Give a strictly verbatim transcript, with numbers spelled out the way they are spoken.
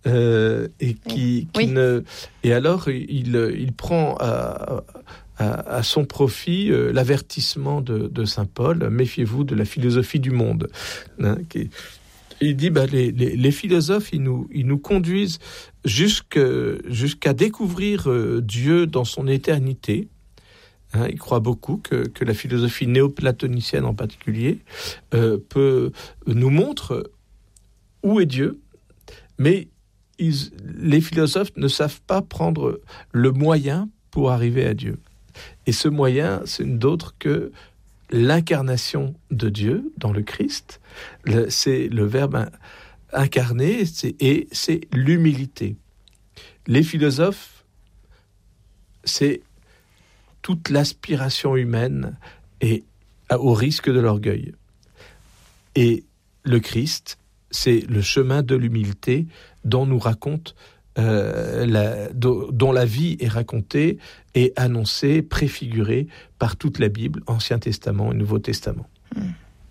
euh, et qui, qui oui. ne et alors il il prend à, à, à son profit euh, l'avertissement de, de saint Paul, méfiez-vous de la philosophie du monde. Hein, qui, il dit bah les, les, les philosophes ils nous ils nous conduisent jusqu'à jusqu'à découvrir euh, Dieu dans son éternité. Hein, il croit beaucoup que, que la philosophie néoplatonicienne en particulier euh, peut nous montre où est Dieu, mais ils, les philosophes ne savent pas prendre le moyen pour arriver à Dieu. Et ce moyen, c'est d'autre que l'incarnation de Dieu dans le Christ. Le, c'est le Verbe incarné c'est, et c'est l'humilité. Les philosophes, c'est toute l'aspiration humaine et au risque de l'orgueil. Et le Christ, c'est le chemin de l'humilité dont nous raconte, euh, la, dont la vie est racontée et annoncée, préfigurée par toute la Bible, Ancien Testament et Nouveau Testament. Mmh.